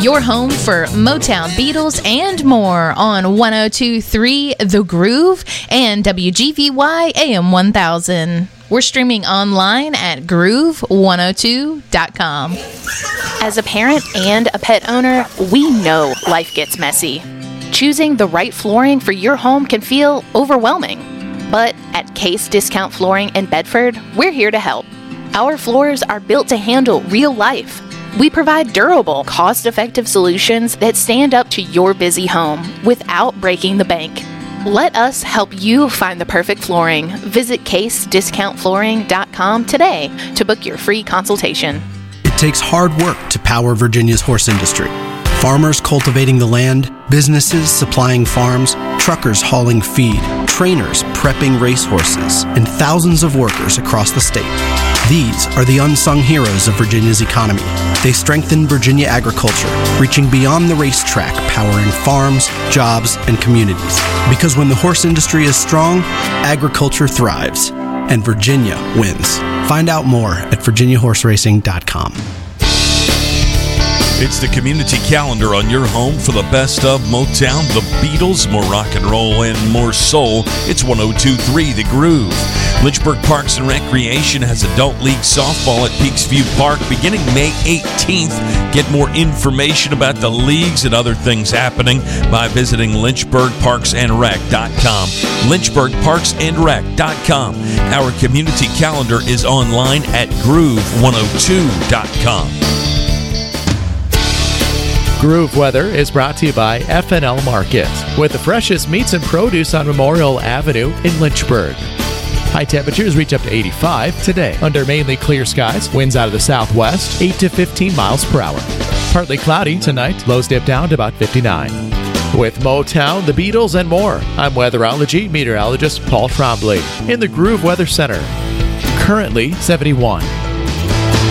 your home for Motown, Beatles, and more on 102.3 The Groove and WGVY AM 1000. We're streaming online at groove102.com. As a parent and a pet owner, we know life gets messy. Choosing the right flooring for your home can feel overwhelming. But at Case Discount Flooring in Bedford, we're here to help. Our floors are built to handle real life. We provide durable, cost-effective solutions that stand up to your busy home without breaking the bank. Let us help you find the perfect flooring. Visit CaseDiscountFlooring.com today to book your free consultation. It takes hard work to power Virginia's horse industry. Farmers cultivating the land, businesses supplying farms, truckers hauling feed, trainers prepping racehorses, and thousands of workers across the state. These are the unsung heroes of Virginia's economy. They strengthen Virginia agriculture, reaching beyond the racetrack, powering farms, jobs, and communities. Because when the horse industry is strong, agriculture thrives, and Virginia wins. Find out more at virginiahorseracing.com. It's the community calendar on your home for the best of Motown, the Beatles, more rock and roll, and more soul. It's 102.3 The Groove. Lynchburg Parks and Recreation has Adult League Softball at Peaks View Park beginning May 18th. Get more information about the leagues and other things happening by visiting lynchburgparksandrec.com. lynchburgparksandrec.com. Our community calendar is online at groove102.com. Groove Weather is brought to you by F&L Market, with the freshest meats and produce on Memorial Avenue in Lynchburg. High temperatures reach up to 85 today. Under mainly clear skies, winds out of the southwest, 8 to 15 miles per hour. Partly cloudy tonight, lows dip down to about 59. With Motown, the Beatles, and more, I'm weatherology meteorologist Paul Trombley in the Groove Weather Center. Currently 71.